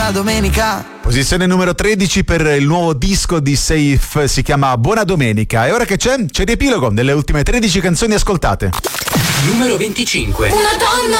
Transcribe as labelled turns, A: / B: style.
A: buona domenica.
B: Posizione numero 13 per il nuovo disco di Safe, si chiama Buona Domenica. E ora che c'è riepilogo delle ultime 13 canzoni ascoltate.
C: Numero 25.
D: Una donna